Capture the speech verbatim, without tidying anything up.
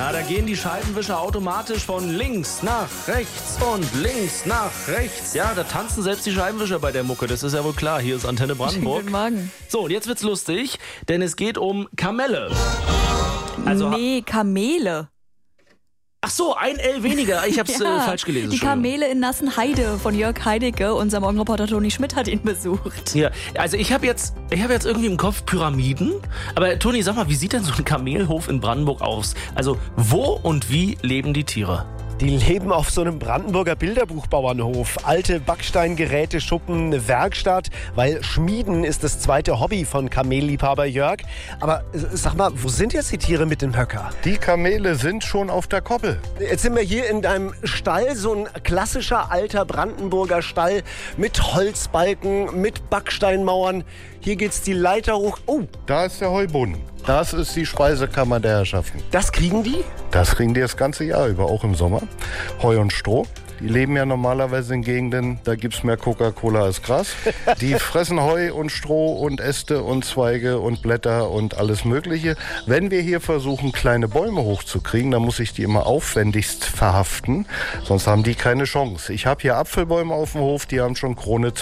Ja, da gehen die Scheibenwischer automatisch von links nach rechts und links nach rechts. Ja, da tanzen selbst die Scheibenwischer bei der Mucke, das ist ja wohl klar. Hier ist Antenne Brandenburg. Guten Morgen. So, und jetzt wird's lustig, denn es geht um Kamelle. Also, nee, Kamele. ach so, ein L weniger. Ich hab's Ja, äh, falsch gelesen. Die Kamele in Nassenheide von Jörg Heidecke. Unser Morgenreporter Toni Schmidt hat ihn besucht. Ja, also ich habe jetzt, ich habe jetzt irgendwie im Kopf Pyramiden. Aber Toni, sag mal, wie sieht denn so ein Kamelhof in Brandenburg aus? Also wo und wie leben die Tiere? Die leben auf so einem Brandenburger Bilderbuchbauernhof. Alte Backsteingeräte, Schuppen, eine Werkstatt, weil Schmieden ist das zweite Hobby von Kamelliebhaber Jörg. Aber äh, sag mal, wo sind jetzt die Tiere mit dem Höcker? Die Kamele sind schon auf der Koppel. Jetzt sind wir hier in deinem Stall, so ein klassischer alter Brandenburger Stall mit Holzbalken, mit Backsteinmauern. Hier geht's die Leiter hoch. Oh, Da ist der Heuboden. Das ist die Speisekammer der Herrschaften. das kriegen die? Das kriegen die das ganze Jahr über, auch im Sommer. Heu und Stroh. Die leben ja normalerweise in Gegenden, da gibt's mehr Coca-Cola als Gras. Die fressen Heu und Stroh und Äste und Zweige und Blätter und alles Mögliche. Wenn wir hier versuchen, kleine Bäume hochzukriegen, dann muss ich die immer aufwendigst verhaften, sonst haben die keine Chance. Ich habe hier Apfelbäume auf dem Hof, die haben schon Krone